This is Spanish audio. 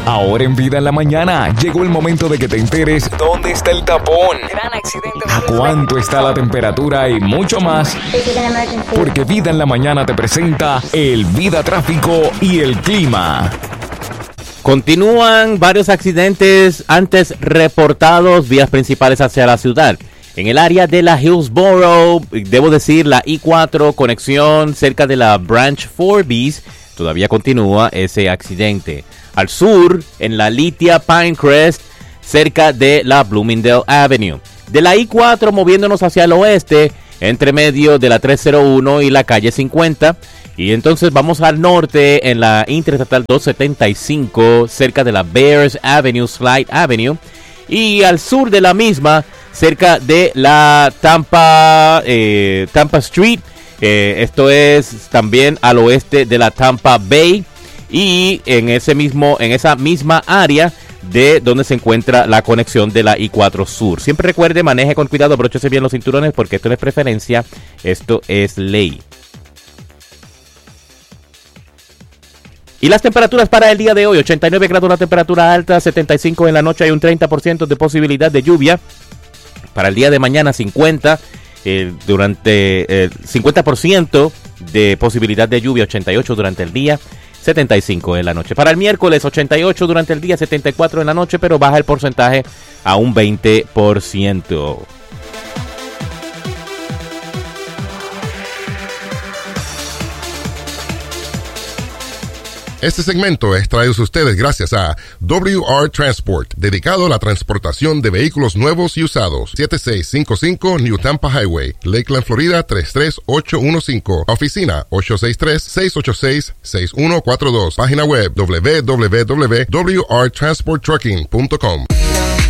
Ahora en Vida en la Mañana llegó el momento de que te enteres dónde está el tapón, gran accidente, a cuánto está la temperatura y mucho más. Porque Vida en la Mañana te presenta el Vida Tráfico y el Clima. Continúan varios accidentes antes reportados, vías principales hacia la ciudad. En el área de la Hillsborough, debo decir, la I-4, conexión cerca de la Branch Forbes, todavía continúa ese accidente. Al sur, en la Lithia Pinecrest, cerca de la Bloomingdale Avenue. De la I-4, moviéndonos hacia el oeste, entre medio de la 301 y la calle 50. Y entonces vamos al norte en la Interestatal 275, cerca de la Bears Avenue, Slide Avenue. Y al sur de la misma, cerca de la Tampa Street. Esto es también al oeste de la Tampa Bay. Y en esa misma área de donde se encuentra la conexión de la I-4 Sur. Siempre recuerde, maneje con cuidado, abróchese bien los cinturones porque esto no es preferencia, esto es ley. Y las temperaturas para el día de hoy: 89 grados la temperatura alta, 75 en la noche, hay un 30% de posibilidad de lluvia. Para el día de mañana 50% de posibilidad de lluvia, 88 durante el día, 75 en la noche. Para el miércoles 88 durante el día, 74 en la noche, pero baja el porcentaje a un 20%. Este segmento es traído a ustedes gracias a WR Transport, dedicado a la transportación de vehículos nuevos y usados. 7655 New Tampa Highway, Lakeland, Florida 33815. Oficina 863-686-6142. Página web www.wrtransporttrucking.com.